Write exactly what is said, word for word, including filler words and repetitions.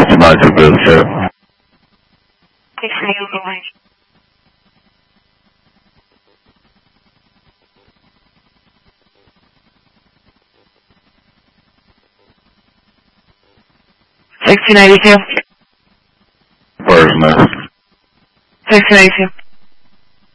Maximize your group, sir. sixteen eighty-two. Where's Miss? sixteen eighty-two.